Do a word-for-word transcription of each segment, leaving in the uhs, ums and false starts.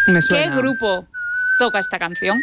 Me ¿Qué suena. grupo toca esta canción?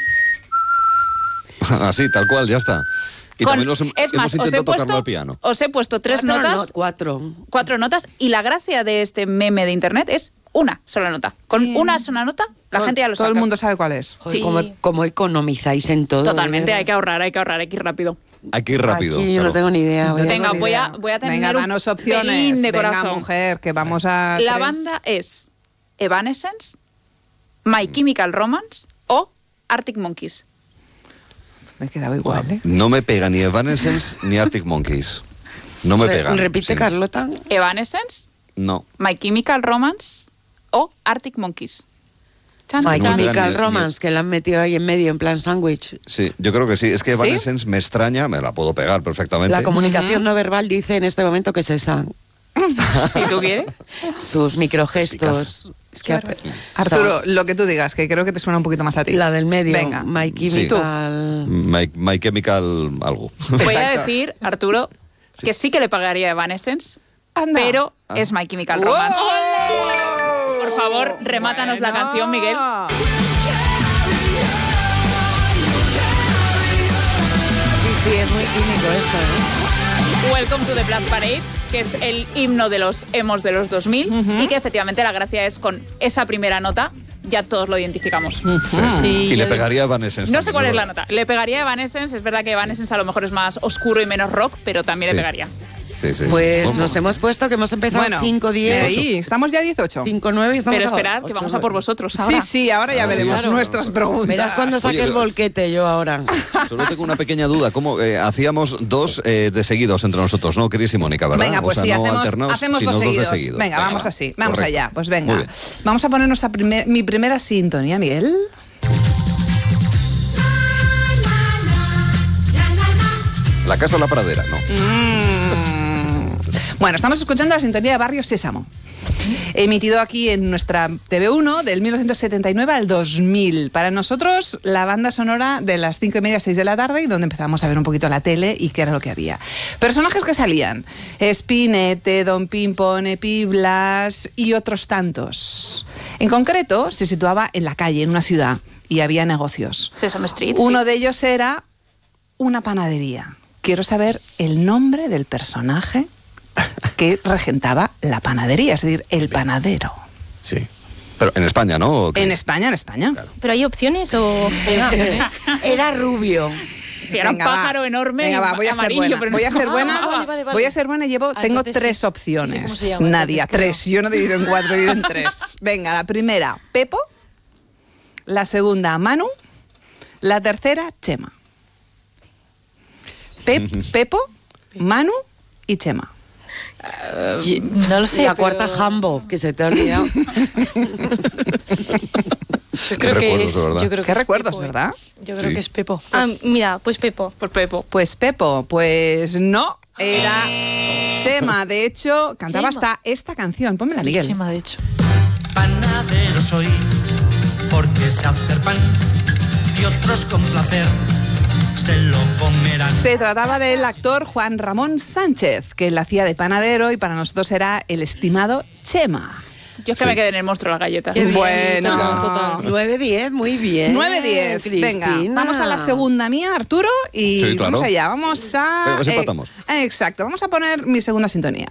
Así, tal cual, ya está. Y Con- también los, hem- es hemos más, os he, intentado tocarlo puesto, al piano. os he puesto tres Cuatro, notas, no, cuatro. cuatro notas, y la gracia de este meme de internet es una sola nota. Con Bien. una sola nota, la Todo- gente ya lo Todo sabe. el mundo sabe cuál es. Joder, Sí. como, como economizáis en todo. Totalmente, de hay que ahorrar, hay que ahorrar, hay que ir rápido. Hay que ir rápido. Aquí yo claro. no tengo ni idea. voy a- Venga, tengo ni voy idea. a- voy a tener Venga, un danos pelín opciones. de Venga, corazón. mujer, que vamos a... La tres. banda es Evanescence, My Chemical Romance o Arctic Monkeys. Me he quedado igual, ¿eh? No me pega ni Evanescence ni Arctic Monkeys. No me Re- pegan. Repite, Sí. Carlota. Evanescence, No. My Chemical Romance o Arctic Monkeys. Chan, My no me chan. pegan Chemical ni- Romance, que la han metido ahí en medio en plan sándwich. Sí, yo creo que sí. Es que ¿Sí? Evanescence me extraña, me la puedo pegar perfectamente. La comunicación no verbal dice en este momento que es esa. Si tú quieres. Sus microgestos. Es que Arturo, lo que tú digas, que creo que te suena un poquito más a ti. la del medio. Venga. My Chemical. My, My Chemical algo. Voy a Exacto. decir, Arturo, que sí que le pagaría a Evanescence, Anda. pero Ah. es My Chemical ¡Wow! Romance. Por favor, remátanos la Bueno. canción, Miguel. Sí, sí, es muy químico esto, ¿no? Welcome to the Black Parade, que es el himno de los emos de los dos mil, y que efectivamente la gracia es con esa primera nota, ya todos lo identificamos. Sí. y le pegaría a Evanescence. No sé también, cuál es la ¿verdad? nota. Le pegaría a Evanescence, es verdad que Evanescence a lo mejor es más oscuro y menos rock, pero también Sí. le pegaría. Sí, sí. Pues Bueno, nos hemos puesto que hemos empezado Bueno, cinco de diez, ahí, estamos ya a dieciocho. cinco nueve y estamos Pero a esperad, que ocho, vamos a por nueve. vosotros ahora. Sí, sí, ahora ya Ah, sí, veremos claro. nuestras preguntas. Verás cuando saque Oye, el volquete yo ahora. Solo tengo una pequeña duda. ¿Cómo eh, hacíamos dos eh, de seguidos entre nosotros, no, Cris y Mónica, verdad? Venga, pues o sea, sí, no hacemos, alternados, hacemos sino dos dos de seguidos. seguidos. Venga, vamos va. así, vamos Correcto. allá. Pues Muy venga, bien. vamos a ponernos a primer- mi primera sintonía, Miguel. La casa o la pradera, no. Mm. Bueno, estamos escuchando la sintonía de Barrio Sésamo. Emitido aquí en nuestra T V uno del mil novecientos setenta y nueve al dos mil. Para nosotros, la banda sonora de las cinco y media a seis de la tarde, y donde empezamos a ver un poquito la tele y qué era lo que había. Personajes que salían: Spinete, Don Pimpón, Epi Blas y otros tantos. En concreto, se situaba en la calle, en una ciudad, y había negocios. Sesame Street. Uno sí. de ellos era una panadería. Quiero saber el nombre del personaje que regentaba la panadería, es decir, el panadero. Sí. Pero en España, ¿no? ¿O qué? En España, en España. Claro. ¿Pero hay opciones o...? Venga, Era rubio. Sí, era Venga, un va. pájaro enorme Venga, va, voy a ser amarillo, buena. pero no Voy a ser Ah, buena. vale, vale, vale. Voy a ser buena y llevo, Ah, tengo entonces tres sí. opciones. Sí, sí, ¿cómo se llama? Nadia, Entonces, tres. Yo no divido en cuatro, divido en tres. Venga, la primera, Pepo. La segunda, Manu. La tercera, Chema. Pep- Pepo, Manu y Chema. Yo- no lo sé, La pero- cuarta Jambo, que se te ha olvidado. Yo creo Qué que recuerdos, es... de verdad. Yo creo Qué que es recuerdos, Pepo, ¿eh? ¿verdad? Yo creo Sí. que es Pepo. Ah, mira, pues Pepo. Por Pepo. Pues Pepo, pues no, era Chema. De hecho, cantaba Chema. hasta esta canción. Pónmela, El Miguel. Chema, de hecho. Panadero soy, porque sé hacer pan, y otros con placer se lo comerán. Se trataba del actor Juan Ramón Sánchez, que él hacía de panadero y para nosotros era el estimado Chema. Yo es que Sí. me quedé en el monstruo de la galleta. Qué bien, Bueno. total, total. nueve diez, muy bien. nueve diez. Venga, Cristina. vamos a la segunda mía, Arturo, y Sí, claro. vamos allá. Vamos a... Venga, pues empatamos. eh, exacto, vamos a poner mi segunda sintonía.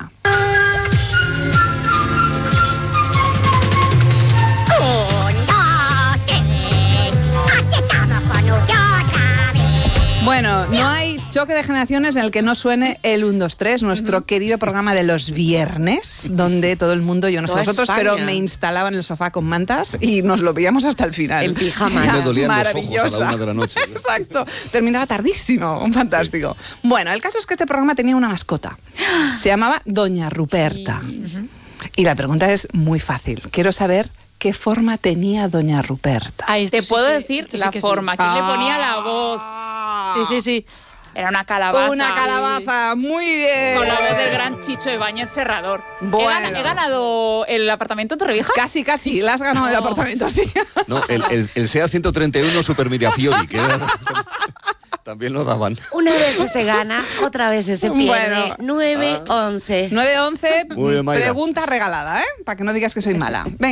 Bueno, no hay choque de generaciones en el que no suene el uno, dos, tres, nuestro querido programa de los viernes, donde todo el mundo, yo no sé Toda vosotros, España. pero me instalaba en el sofá con mantas y nos lo veíamos hasta el final. En pijama. Era Me dolían los ojos a la maravillosa. una de la noche. Exacto, terminaba tardísimo, fantástico. Bueno, el caso es que este programa tenía una mascota, se llamaba Doña Ruperta. Y la pregunta es muy fácil, quiero saber qué forma tenía Doña Ruperta. Ah, esto Te sí puedo que- decir esto sí la que sí. forma. ¿Quién le ponía la voz? Sí, sí, sí. Era una calabaza. Una calabaza, muy bien. Con la voz del gran Chicho Ibáñez Serrador. Bueno. He, gana- he ganado el apartamento en Torrevieja. Casi, casi, la has ganado el apartamento así. No, el, el, el SEA ciento treinta y uno Super Mirafiori, que era- también lo daban. Una vez se gana, otra vez se pierde. Bueno. nueve once. nueve once, Muy bien, Mayra. pregunta regalada, ¿eh? Para que no digas que soy mala. Venga.